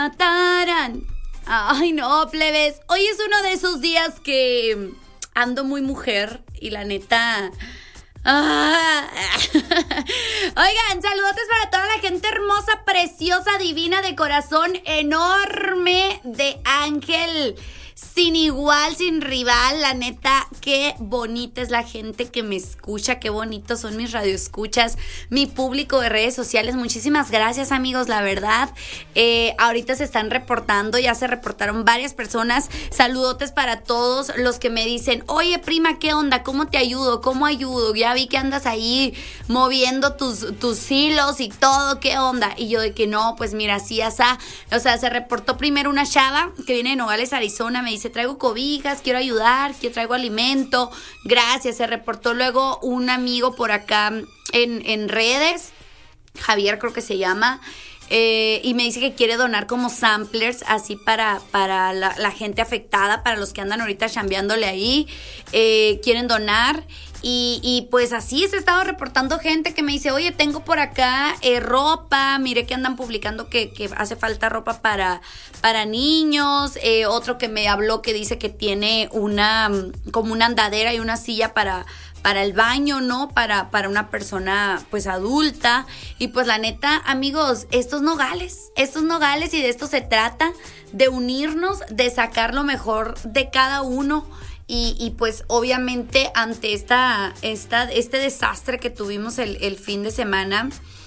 Mataran. Ay, no, plebes. Hoy es uno de esos días que ando muy mujer y la neta... Oigan, saludotes para toda la gente hermosa, preciosa, divina, de corazón enorme, de ángel sin igual, sin rival. La neta, qué bonita es la gente que me escucha, qué bonitos son mis radioescuchas, mi público de redes sociales. Muchísimas gracias, amigos, la verdad. Ahorita se están reportando, ya se reportaron varias personas. Saludotes para todos los que me dicen: oye, prima, ¿qué onda? ¿Cómo te ayudo? ¿Cómo ayudo? Ya vi que andas ahí moviendo tus hilos y todo, ¿qué onda? Y yo de que no, pues mira, sí, asá. O sea, se reportó primero una chava que viene de Nogales, Arizona. Me dice: traigo cobijas, quiero ayudar, traigo alimento. Gracias. Se reportó luego un amigo por acá en redes, Javier creo que se llama, y me dice que quiere donar como samplers así para la gente afectada, para los que andan ahorita chambeándole ahí, quieren donar. Y pues así se ha estado reportando gente que me dice: oye, tengo por acá ropa, mire que andan publicando que hace falta ropa para niños. Otro que me habló que dice que tiene como una andadera y una silla para el baño, ¿no? Para una persona pues adulta. Y pues la neta, amigos, estos nogales y de esto se trata, de unirnos, de sacar lo mejor de cada uno. Y pues obviamente ante este desastre que tuvimos el fin de semana,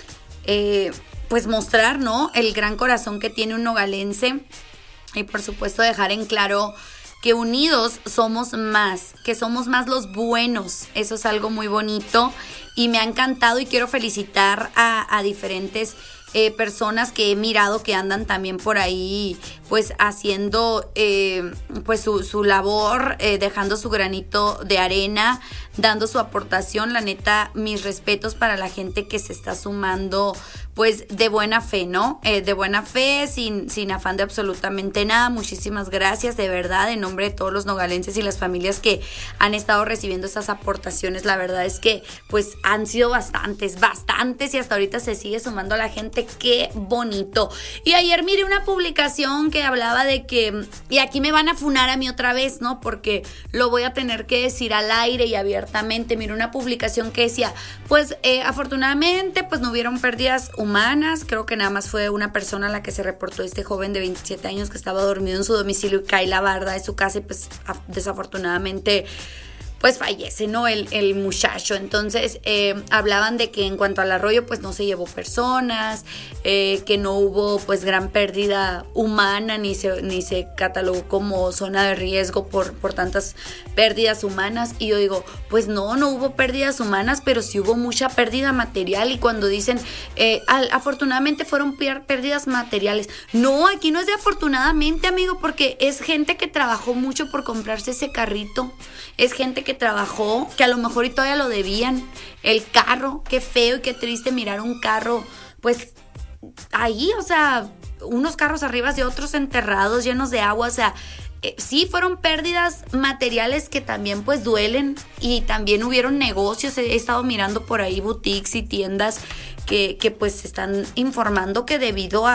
pues mostrar, ¿no?, el gran corazón que tiene un nogalense, y por supuesto dejar en claro que unidos somos más, que somos más los buenos. Eso es algo muy bonito y me ha encantado, y quiero felicitar a diferentes personas que he mirado que andan también por ahí pues haciendo pues su labor, dejando su granito de arena, dando su aportación. La neta, mis respetos para la gente que se está sumando pues de buena fe, ¿no? De buena fe, sin afán de absolutamente nada. Muchísimas gracias, de verdad, en nombre de todos los nogalenses y las familias que han estado recibiendo estas aportaciones. La verdad es que pues han sido bastantes, y hasta ahorita se sigue sumando la gente. Qué bonito. Y ayer miré una publicación que hablaba de que, y aquí me van a funar a mí otra vez, ¿no?, porque lo voy a tener que decir al aire y abiertamente. Miré una publicación que decía, pues afortunadamente pues no hubieron pérdidas humanas. Creo que nada más fue una persona la que se reportó, este joven de 27 años que estaba dormido en su domicilio y cae la barda de su casa y pues desafortunadamente pues fallece, ¿no?, el muchacho. Entonces hablaban de que en cuanto al arroyo pues no se llevó personas, que no hubo pues gran pérdida humana, ni se catalogó como zona de riesgo por tantas pérdidas humanas. Y yo digo, pues no hubo pérdidas humanas, pero sí hubo mucha pérdida material. Y cuando dicen afortunadamente fueron pérdidas materiales, no, aquí no es de afortunadamente, amigo, porque es gente que trabajó mucho por comprarse ese carrito, es gente que trabajó, que a lo mejor y todavía lo debían. El carro, qué feo y qué triste mirar un carro pues ahí, o sea, unos carros arriba de otros enterrados, llenos de agua. O sea, sí fueron pérdidas materiales que también pues duelen, y también hubieron negocios. He estado mirando por ahí boutiques y tiendas que pues se están informando que debido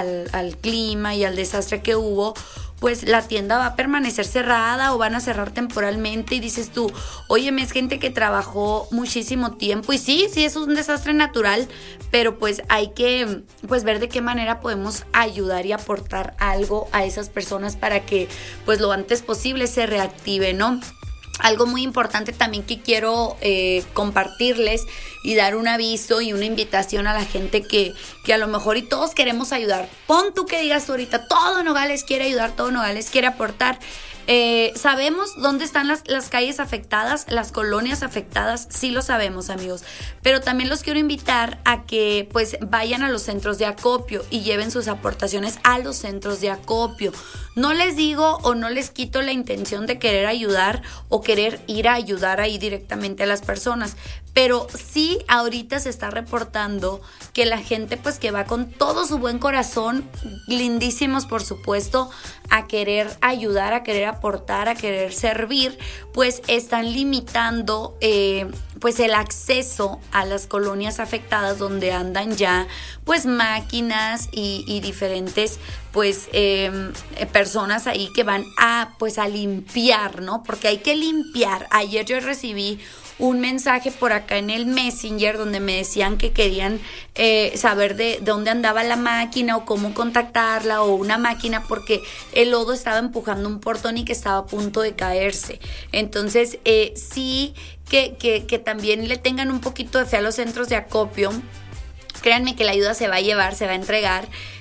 al clima y al desastre que hubo, pues la tienda va a permanecer cerrada o van a cerrar temporalmente. Y dices tú, oye, es gente que trabajó muchísimo tiempo, y sí, es un desastre natural, pero pues hay que pues ver de qué manera podemos ayudar y aportar algo a esas personas para que pues lo antes posible se reactive, ¿no? Algo muy importante también que quiero compartirles y dar un aviso y una invitación a la gente que a lo mejor y todos queremos ayudar. Pon tú que digas tú ahorita, todo Nogales quiere ayudar, todo Nogales quiere aportar. Sabemos dónde están las calles afectadas, las colonias afectadas, sí lo sabemos, amigos, pero también los quiero invitar a que pues vayan a los centros de acopio y lleven sus aportaciones a los centros de acopio. No les digo o no les quito la intención de querer ayudar o querer ir a ayudar ahí directamente a las personas, pero sí ahorita se está reportando que la gente pues que va con todo su buen corazón, lindísimos por supuesto, a querer ayudar, a querer aportar, a querer servir, pues están limitando pues el acceso a las colonias afectadas donde andan ya pues máquinas y diferentes pues personas ahí que van a pues a limpiar, ¿no? Porque hay que limpiar. Ayer yo recibí un mensaje por acá en el Messenger donde me decían que querían saber de dónde andaba la máquina o cómo contactarla o una máquina porque el lodo estaba empujando un portón y que estaba a punto de caerse. Entonces sí que también le tengan un poquito de fe a los centros de acopio. Créanme que la ayuda se va a llevar, se va a entregar,